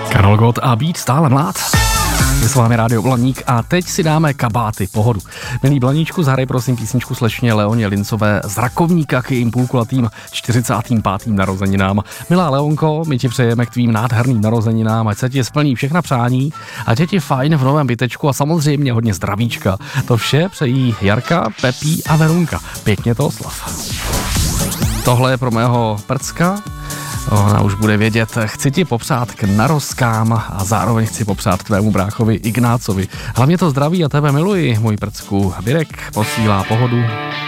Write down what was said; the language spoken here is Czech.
Karel Gott a být stále mlád. Je s vámi Rádio Blaník a teď si dáme kabáty, pohodu. Milý Blaníčku, zahraj prosím písničku slečně Leoně Lincové z Rakovníka k jejím půlkulatým 45. narozeninám. Milá Leonko, my ti přejeme k tvým nádherným narozeninám, ať se ti splní všechna přání, ať je ti fajn v novém bytečku a samozřejmě hodně zdravíčka. To vše přejí Jarka, Pepí a Verunka. Pěkně to oslav. Tohle je pro mého prcka. Ona už bude vědět, chci ti popřát k narozkám a zároveň chci popřát tvému bráchovi Ignácovi. Hlavně to zdraví a tebe miluji, můj prcku. Birek posílá pohodu.